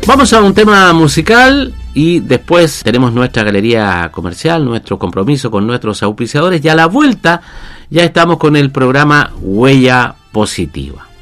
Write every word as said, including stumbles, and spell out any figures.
Vamos a un tema musical y después tenemos nuestra galería comercial, nuestro compromiso con nuestros auspiciadores, y a la vuelta ya estamos con el programa Huella Positiva.